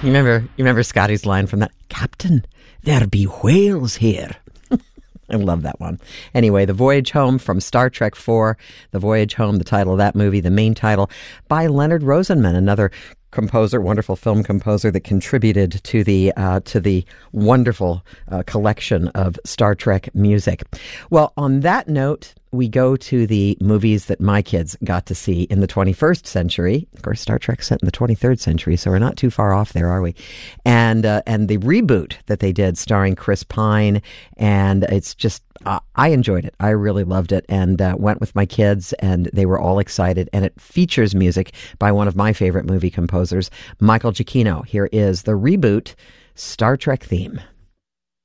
You remember Scotty's line from that? Captain, there be whales here. I love that one. Anyway, The Voyage Home from Star Trek IV. The Voyage Home, the title of that movie, the main title, by Leonard Rosenman, another composer, wonderful film composer that contributed to the wonderful collection of Star Trek music. Well, on that note, we go to the movies that my kids got to see in the 21st century. Of course, Star Trek's set in the 23rd century, so we're not too far off there, are we? And the reboot that they did starring Chris Pine, and it's just, I enjoyed it. I really loved it, and went with my kids, and they were all excited. And it features music by one of my favorite movie composers, Michael Giacchino. Here is the reboot Star Trek theme.